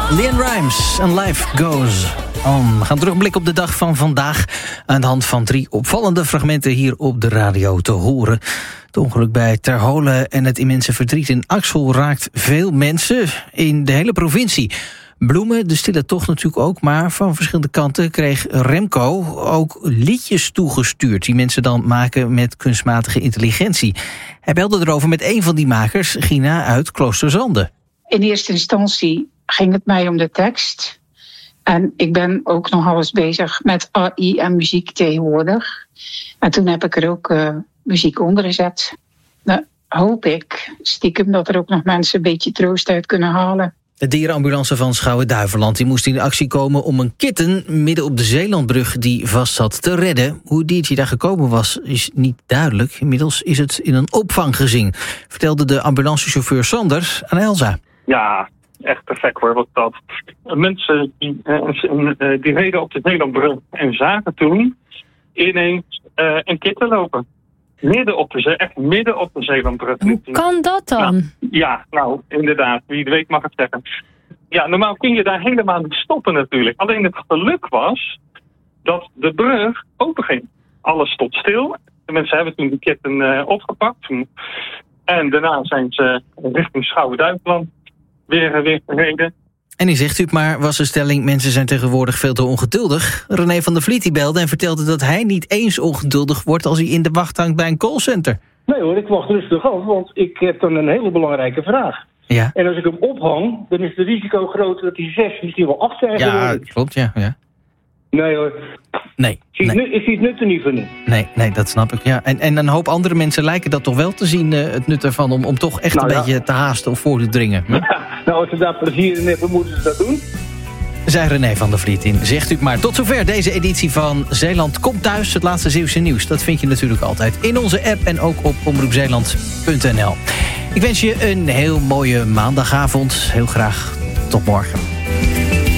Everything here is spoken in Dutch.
Leanne Rimes en Life Goes On. We gaan terugblikken op de dag van vandaag aan de hand van 3 opvallende fragmenten hier op de radio te horen. Het ongeluk bij Terholen en het immense verdriet in Axel raakt veel mensen in de hele provincie. Bloemen, de stille tocht natuurlijk ook, maar van verschillende kanten kreeg Remco ook liedjes toegestuurd die mensen dan maken met kunstmatige intelligentie. Hij belde erover met een van die makers, Gina uit Kloosterzande. In eerste instantie ging het mij om de tekst. En ik ben ook nogal eens bezig met AI en muziek tegenwoordig. En toen heb ik er ook muziek onder gezet. Nou, hoop ik stiekem dat er ook nog mensen een beetje troost uit kunnen halen. De dierenambulance van Schouwen-Duiveland die moest in actie komen om een kitten midden op de Zeelandbrug die vast zat te redden. Hoe het diertje daar gekomen was is niet duidelijk. Inmiddels is het in een opvanggezin, vertelde de ambulancechauffeur Sander aan Elsa. Ja, echt perfect hoor, wat dat. Mensen die reden op de Zeelandbrug en zagen toen ineens een kitten lopen. Midden op de Zeelandbrug. Hoe kan dat dan? Nou, inderdaad. Wie het weet mag het zeggen. Ja, normaal kun je daar helemaal niet stoppen natuurlijk. Alleen het geluk was dat de brug open ging. Alles stond stil. De mensen hebben toen de kitten opgepakt. En daarna zijn ze richting Schouwen-Duiveland weer gereden. En die zegt u maar, was de stelling, mensen zijn tegenwoordig veel te ongeduldig. René van der Vliet die belde en vertelde dat hij niet eens ongeduldig wordt als hij in de wacht hangt bij een callcenter. Nee hoor, ik wacht rustig af, want ik heb dan een hele belangrijke vraag. Ja. En als ik hem ophang, dan is het risico groot dat die 6 misschien wel 8 zijn geworden. Ja, klopt, ja. Nee hoor. Nee. Ik zie het nut er niet van in. Nee, dat snap ik. Ja. En een hoop andere mensen lijken dat toch wel te zien, het nut ervan, om toch echt een beetje te haasten of voor te dringen. Hm? Ja, nou, als ze daar plezier in hebben, moeten ze dat doen. Zei René van der Vliet in. Zegt u maar. Tot zover deze editie van Zeeland Komt Thuis. Het laatste Zeeuwse nieuws. Dat vind je natuurlijk altijd in onze app en ook op omroepzeeland.nl. Ik wens je een heel mooie maandagavond. Heel graag tot morgen.